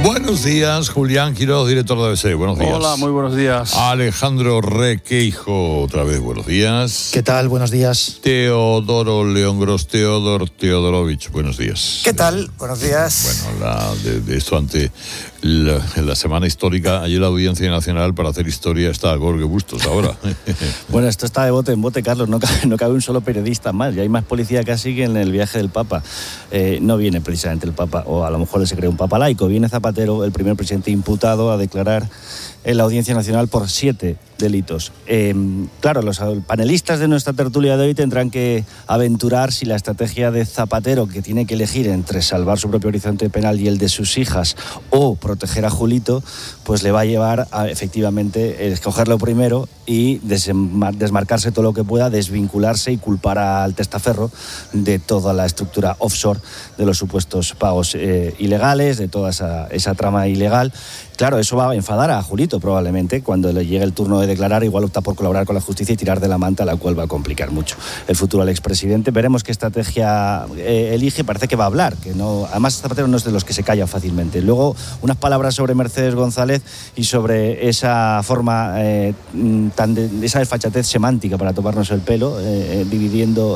Buenos días, Julián Quiroz, director de ABC. Buenos días. Hola, muy buenos días. Alejandro Requeijo, otra vez buenos días. ¿Qué tal? Buenos días. Teodoro León Gros, Teodorovich, buenos días. ¿Qué tal? Buenos días. Bueno, de esto ante la semana histórica, ayer la Audiencia Nacional para hacer historia está a Jorge Bustos ahora. Bueno, esto está de bote en bote, Carlos, no cabe un solo periodista más, y hay más policía casi que en el viaje del Papa. No viene precisamente el Papa, o a lo mejor se cree un Papa laico, viene Zapatero, el primer presidente imputado, a declarar en la Audiencia Nacional por 7 delitos. Claro, los panelistas de nuestra tertulia de hoy tendrán que aventurar si la estrategia de Zapatero, que tiene que elegir entre salvar su propio horizonte penal y el de sus hijas, o proteger a Julito, pues le va a llevar a efectivamente escogerlo primero y desmarcarse todo lo que pueda, desvincularse y culpar al testaferro de toda la estructura offshore, de los supuestos pagos ilegales, de toda esa trama ilegal. Claro, eso va a enfadar a Julito probablemente. Cuando le llegue el turno de declarar, igual opta por colaborar con la justicia y tirar de la manta, la cual va a complicar mucho el futuro al expresidente. Veremos qué estrategia elige. Parece que va a hablar, que no. Además, Zapatero no es de los que se callan fácilmente. Luego, unas palabras sobre Mercedes González y sobre esa forma esa desfachatez semántica para tomarnos el pelo, dividiendo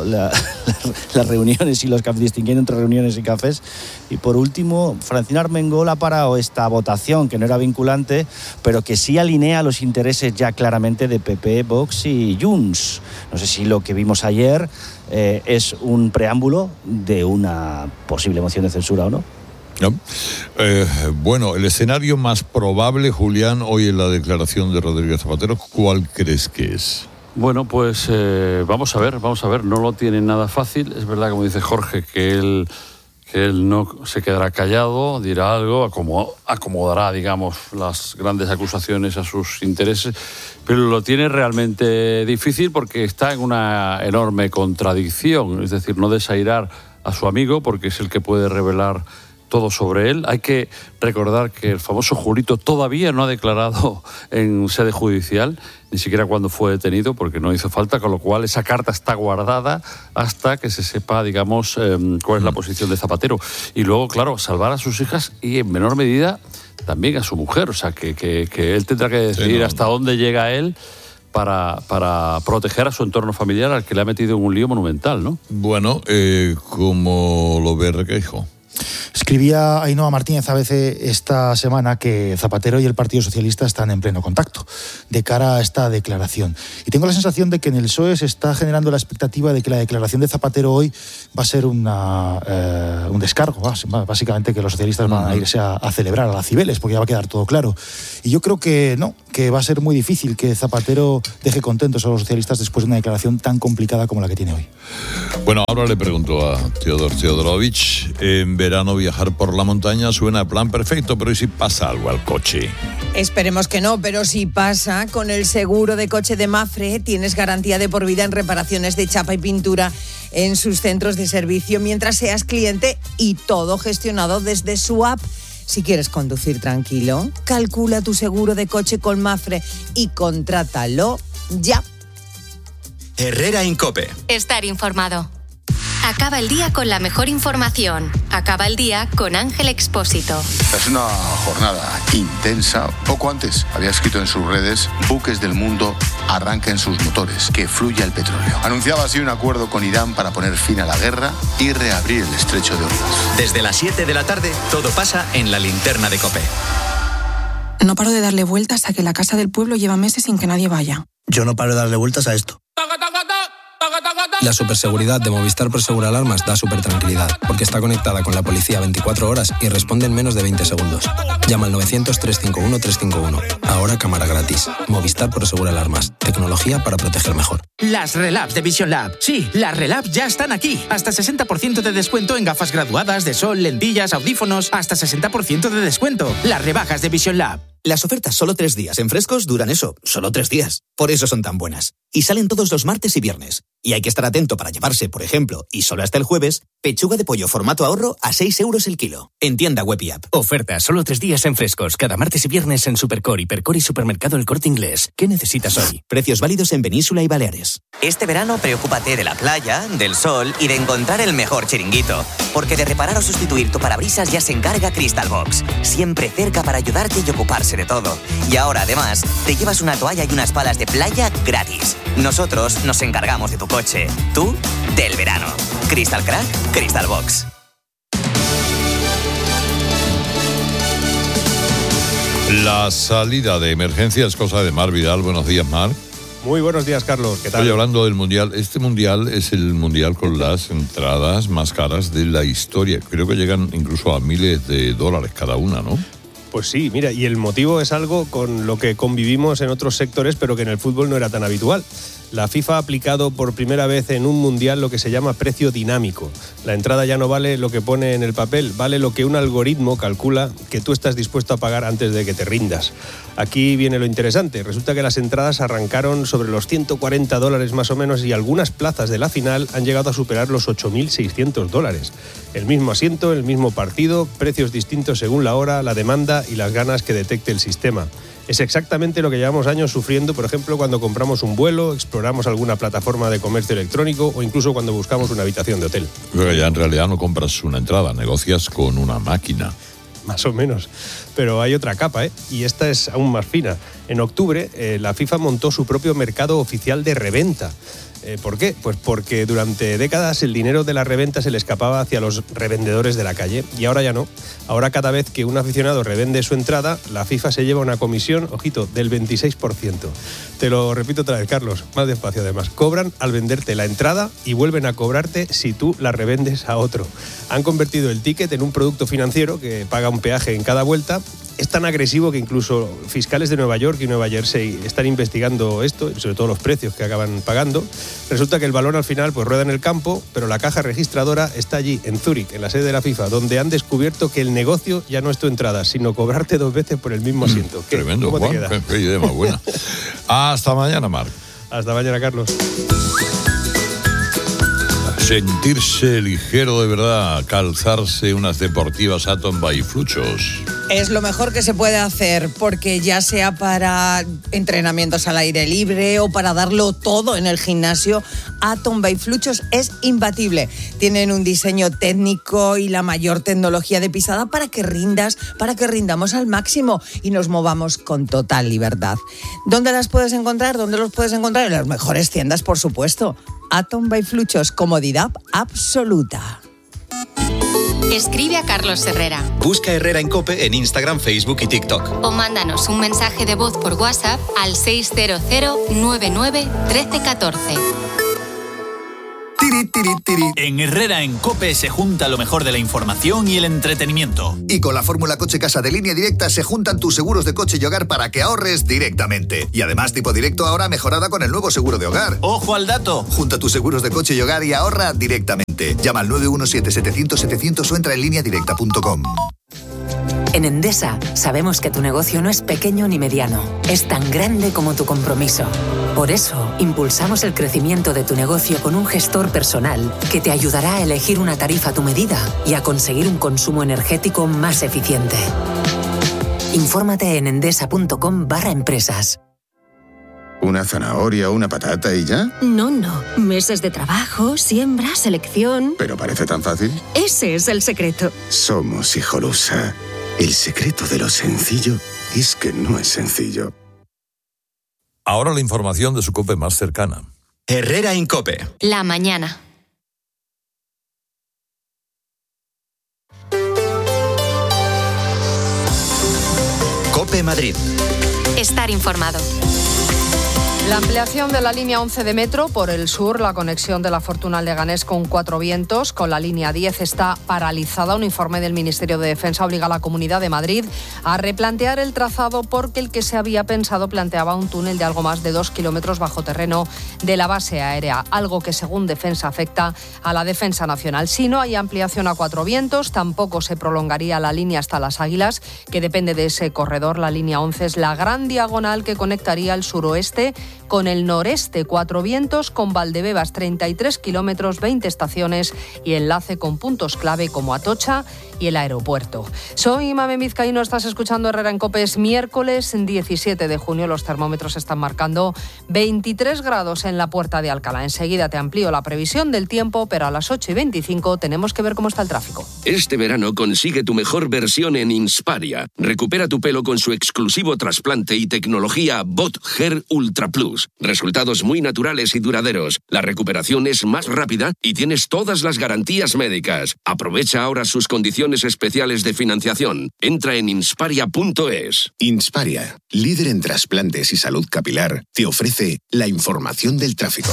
las reuniones y los cafés, distinguiendo entre reuniones y cafés. Y por último, Francina Armengol ha parado esta votación, que no era vinculante, pero que sí alinea los intereses ya claramente de PP, Vox y Junts. No sé si lo que vimos ayer es un preámbulo de una posible moción de censura o no. No. Bueno, el escenario más probable, Julián, hoy en la declaración de Rodríguez Zapatero, ¿cuál crees que es? Bueno, pues vamos a ver, no lo tiene nada fácil. Es verdad, como dice Jorge, que él no se quedará callado, dirá algo, acomodará, digamos, las grandes acusaciones a sus intereses, pero lo tiene realmente difícil porque está en una enorme contradicción, es decir, no desairar a su amigo porque es el que puede revelar todo sobre él. Hay que recordar que el famoso Julito todavía no ha declarado en sede judicial, ni siquiera cuando fue detenido, porque no hizo falta, con lo cual esa carta está guardada hasta que se sepa, digamos, cuál es la posición de Zapatero. Y luego, claro, salvar a sus hijas y en menor medida también a su mujer, o sea, que él tendrá que decidir hasta dónde llega él para proteger a su entorno familiar, al que le ha metido en un lío monumental, ¿no? Bueno, ¿cómo lo ve Requeijo? Escribía Ainhoa Martínez ABC esta semana que Zapatero y el Partido Socialista están en pleno contacto de cara a esta declaración. Y tengo la sensación de que en el PSOE se está generando la expectativa de que la declaración de Zapatero hoy va a ser un descargo. Básicamente que los socialistas van a irse a celebrar a las Cibeles, porque ya va a quedar todo claro. Y yo creo que no, que va a ser muy difícil que Zapatero deje contentos a los socialistas después de una declaración tan complicada como la que tiene hoy. Bueno, ahora le pregunto a Teodorovich, en verano viajar por la montaña suena a plan perfecto, pero ¿y si pasa algo al coche? Esperemos que no, pero si pasa, con el seguro de coche de Mapfre tienes garantía de por vida en reparaciones de chapa y pintura en sus centros de servicio mientras seas cliente, y todo gestionado desde su app. Si quieres conducir tranquilo, calcula tu seguro de coche con Mapfre y contrátalo ya. Herrera Incope. Estar informado. Acaba el día con la mejor información. Acaba el día con Ángel Expósito. Es una jornada intensa. Poco antes había escrito en sus redes: buques del mundo arranquen sus motores, que fluya el petróleo. Anunciaba así un acuerdo con Irán para poner fin a la guerra y reabrir el estrecho de Hormuz. Desde las 7 de la tarde, todo pasa en la linterna de COPE. No paro de darle vueltas a que la casa del pueblo lleva meses sin que nadie vaya. Yo no paro de darle vueltas a esto. La superseguridad de Movistar Prosegur Alarmas da supertranquilidad, porque está conectada con la policía 24 horas y responde en menos de 20 segundos. Llama al 900-351-351. Ahora cámara gratis. Movistar Prosegur Alarmas. Tecnología para proteger mejor. Las relabs de Vision Lab. Sí, las relabs ya están aquí. Hasta 60% de descuento en gafas graduadas, de sol, lentillas, audífonos. Hasta 60% de descuento. Las rebajas de Vision Lab. Las ofertas solo 3 días en Frescos duran eso, solo 3 días. Por eso son tan buenas. Y salen todos los martes y viernes. Y hay que estar atento para llevarse, por ejemplo, y solo hasta el jueves, pechuga de pollo formato ahorro a 6 euros el kilo. En tienda web y app. Ofertas solo 3 días en Frescos, cada martes y viernes en Supercore, Hipercor Hipercor y Supermercado El Corte Inglés. ¿Qué necesitas hoy? Precios válidos en Península y Baleares. Este verano preocúpate de la playa, del sol y de encontrar el mejor chiringuito. Porque de reparar o sustituir tu parabrisas ya se encarga Crystal Box. Siempre cerca para ayudarte y ocuparse de todo. Y ahora además te llevas una toalla y unas palas de playa gratis. Nosotros nos encargamos de tu coche. Tú, del verano. Crystal Crack, Crystal Box. La salida de emergencia es cosa de Mar Vidal. Buenos días, Mar. Muy buenos días, Carlos. ¿Qué tal? Estoy hablando del Mundial. Este Mundial es el Mundial con las entradas más caras de la historia. Creo que llegan incluso a miles de dólares cada una, ¿no? Pues sí, mira, y el motivo es algo con lo que convivimos en otros sectores, pero que en el fútbol no era tan habitual. La FIFA ha aplicado por primera vez en un mundial lo que se llama precio dinámico. La entrada ya no vale lo que pone en el papel, vale lo que un algoritmo calcula que tú estás dispuesto a pagar antes de que te rindas. Aquí viene lo interesante. Resulta que las entradas arrancaron sobre los $140 más o menos y algunas plazas de la final han llegado a superar los $8.600. El mismo asiento, el mismo partido, precios distintos según la hora, la demanda y las ganas que detecte el sistema. Es exactamente lo que llevamos años sufriendo, por ejemplo, cuando compramos un vuelo, exploramos alguna plataforma de comercio electrónico o incluso cuando buscamos una habitación de hotel. Pero ya en realidad no compras una entrada, negocias con una máquina. Más o menos. Pero hay otra capa, y esta es aún más fina. En octubre, la FIFA montó su propio mercado oficial de reventa. ¿Por qué? Pues porque durante décadas el dinero de la reventa se le escapaba hacia los revendedores de la calle y ahora ya no. Ahora cada vez que un aficionado revende su entrada, la FIFA se lleva una comisión, ojito, del 26%. Te lo repito otra vez, Carlos, más despacio además. Cobran al venderte la entrada y vuelven a cobrarte si tú la revendes a otro. Han convertido el ticket en un producto financiero que paga un peaje en cada vuelta. Es tan agresivo que incluso fiscales de Nueva York y Nueva Jersey están investigando esto, sobre todo los precios que acaban pagando. Resulta que el balón al final pues rueda en el campo, pero la caja registradora está allí, en Zúrich, en la sede de la FIFA, donde han descubierto que el negocio ya no es tu entrada, sino cobrarte 2 veces por el mismo asiento. Tremendo, ¿Cómo te Juan. queda? Qué idea más buena. Hasta mañana, Marc. Hasta mañana, Carlos. Sentirse ligero de verdad, calzarse unas deportivas Atom by Fluchos. Es lo mejor que se puede hacer, porque ya sea para entrenamientos al aire libre o para darlo todo en el gimnasio, Atom by Fluchos es imbatible. Tienen un diseño técnico y la mayor tecnología de pisada para que rindamos al máximo y nos movamos con total libertad. ¿Dónde las puedes encontrar? ¿Dónde los puedes encontrar? En las mejores tiendas, por supuesto. Atom by Fluchos, comodidad absoluta. Escribe a Carlos Herrera. Busca Herrera en COPE en Instagram, Facebook y TikTok. O mándanos un mensaje de voz por WhatsApp al 600 99 1314. En Herrera en COPE se junta lo mejor de la información y el entretenimiento. Y con la fórmula Coche Casa de Línea Directa se juntan tus seguros de coche y hogar para que ahorres directamente. Y además tipo directo ahora mejorada con el nuevo seguro de hogar. ¡Ojo al dato! Junta tus seguros de coche y hogar y ahorra directamente. Llama al 917-700-700 o entra en lineadirecta.com. En Endesa sabemos que tu negocio no es pequeño ni mediano, es tan grande como tu compromiso. Por eso, impulsamos el crecimiento de tu negocio con un gestor personal que te ayudará a elegir una tarifa a tu medida y a conseguir un consumo energético más eficiente. Infórmate en endesa.com/empresas. ¿Una zanahoria o una patata y ya? No. Meses de trabajo, siembra, selección. ¿Pero parece tan fácil? Ese es el secreto. Somos Hijolusa. El secreto de lo sencillo es que no es sencillo. Ahora la información de su COPE más cercana. Herrera en COPE. La mañana. COPE Madrid. Estar informado. La ampliación de la línea 11 de metro por el sur, la conexión de la Fortuna al Leganés con Cuatro Vientos, con la línea 10 está paralizada. Un informe del Ministerio de Defensa obliga a la Comunidad de Madrid a replantear el trazado porque el que se había pensado planteaba un túnel de algo más de 2 kilómetros bajo terreno de la base aérea, algo que según Defensa afecta a la defensa nacional. Si no hay ampliación a Cuatro Vientos, tampoco se prolongaría la línea hasta Las Águilas, que depende de ese corredor. La línea 11 es la gran diagonal que conectaría el suroeste con el noreste, 4 vientos, con Valdebebas 33 kilómetros, 20 estaciones y enlace con puntos clave como Atocha y el aeropuerto. Soy Mamen Vizcaíno, estás escuchando Herrera en COPE. Es miércoles 17 de junio, los termómetros están marcando 23 grados en la Puerta de Alcalá. Enseguida te amplío la previsión del tiempo, pero a las 8:25 tenemos que ver cómo está el tráfico. Este verano consigue tu mejor versión en Insparia. Recupera tu pelo con su exclusivo trasplante y tecnología Bot Hair Ultra Plus. Resultados muy naturales y duraderos. La recuperación es más rápida y tienes todas las garantías médicas. Aprovecha ahora sus condiciones especiales de financiación. Entra en insparia.es. Insparia, líder en trasplantes y salud capilar, te ofrece la información del tráfico.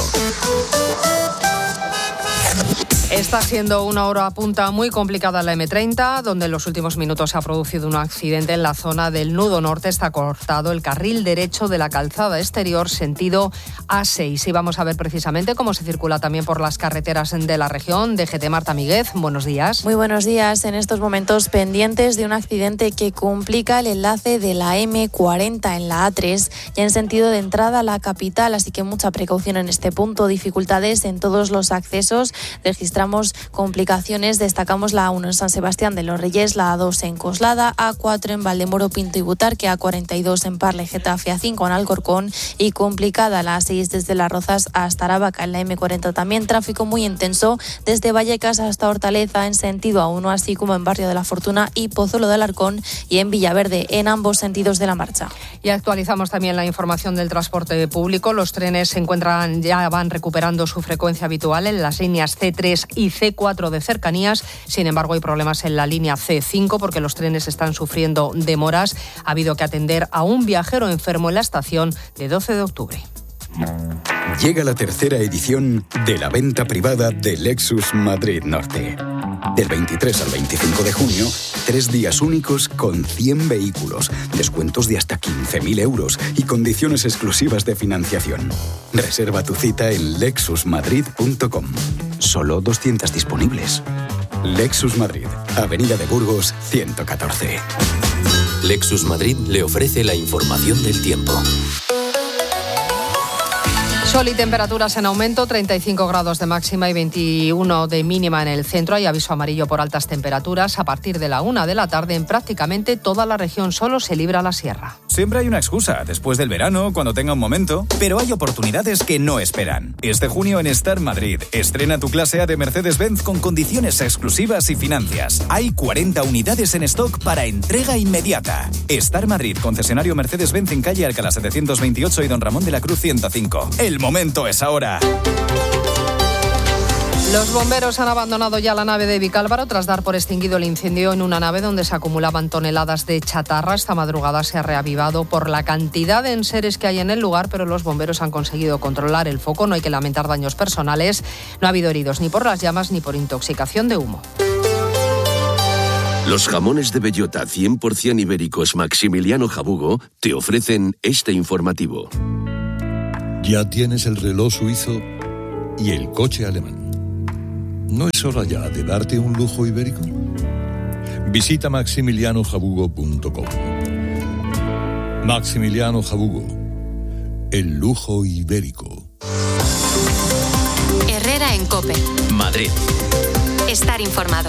Está siendo una hora punta muy complicada en la M30, donde en los últimos minutos se ha producido un accidente en la zona del nudo norte. Está cortado el carril derecho de la calzada exterior sentido A6. Y vamos a ver precisamente cómo se circula también por las carreteras de la región. DGT, Marta Míguez, buenos días. Muy buenos días. En estos momentos pendientes de un accidente que complica el enlace de la M40 en la A3, ya en sentido de entrada a la capital, así que mucha precaución en este punto. Dificultades en todos los accesos. Registramos complicaciones, destacamos la A1 en San Sebastián de los Reyes, la A2 en Coslada, A4 en Valdemoro, Pinto y Butarque, A42 en Parle, Getafe, A5 en Alcorcón y complicada la A6 desde Las Rozas hasta Aravaca. En la M40 también tráfico muy intenso desde Vallecas hasta Hortaleza en sentido A1, así como en Barrio de la Fortuna y Pozuelo de Alarcón y en Villaverde en ambos sentidos de la marcha. Y actualizamos también la información del transporte público. Los trenes ya van recuperando su frecuencia habitual en las líneas C3 y C4 de cercanías. Sin embargo, hay problemas en la línea C5 porque los trenes están sufriendo demoras. Ha habido que atender a un viajero enfermo en la estación de 12 de octubre. Llega la tercera edición de la venta privada de Lexus Madrid Norte. Del 23 al 25 de junio, 3 días únicos con 100 vehículos, descuentos de hasta 15.000 euros y condiciones exclusivas de financiación. Reserva tu cita en lexusmadrid.com. Solo 200 disponibles. Lexus Madrid, Avenida de Burgos, 114. Lexus Madrid le ofrece la información del tiempo. Sol y temperaturas en aumento, 35 grados de máxima y 21 de mínima en el centro. Hay aviso amarillo por altas temperaturas. A partir de la 1 de la tarde en prácticamente toda la región, solo se libra la sierra. Siempre hay una excusa, después del verano, cuando tenga un momento, pero hay oportunidades que no esperan. Este junio en Star Madrid, estrena tu clase A de Mercedes-Benz con condiciones exclusivas y financias. Hay 40 unidades en stock para entrega inmediata. Star Madrid, concesionario Mercedes-Benz en calle Alcalá 728 y Don Ramón de la Cruz 105. El momento es ahora. Los bomberos han abandonado ya la nave de Vicálvaro tras dar por extinguido el incendio en una nave donde se acumulaban toneladas de chatarra. Esta madrugada se ha reavivado por la cantidad de enseres que hay en el lugar, pero los bomberos han conseguido controlar el foco. No hay que lamentar daños personales. No ha habido heridos ni por las llamas ni por intoxicación de humo. Los jamones de bellota 100% ibéricos Maximiliano Jabugo te ofrecen este informativo. Ya tienes el reloj suizo y el coche alemán. ¿No es hora ya de darte un lujo ibérico? Visita maximilianojabugo.com. Maximiliano Jabugo, el lujo ibérico. Herrera en COPE. Madrid. Estar informado.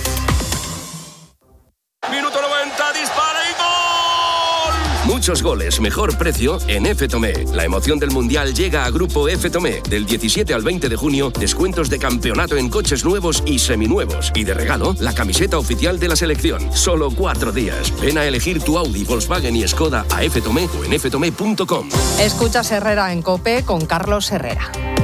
Minuto 90, dispara y ¡gol! Muchos goles, mejor precio en F. Tomé. La emoción del Mundial llega a Grupo F. Tomé. Del 17 al 20 de junio, descuentos de campeonato en coches nuevos y seminuevos. Y de regalo, la camiseta oficial de la selección. Solo 4 días. Ven a elegir tu Audi, Volkswagen y Skoda a F. Tomé o en ftomé.com. Escuchas Herrera en COPE con Carlos Herrera.